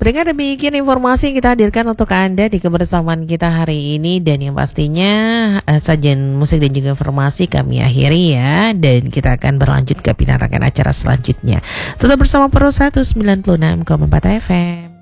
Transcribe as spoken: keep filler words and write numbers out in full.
Dengan demikian informasi yang kita hadirkan untuk Anda di kebersamaan kita hari ini, dan yang pastinya uh, sajian musik dan juga informasi kami akhiri ya, dan kita akan berlanjut ke pinarakan acara selanjutnya. Tetap bersama Pro seratus sembilan puluh enam koma empat F M.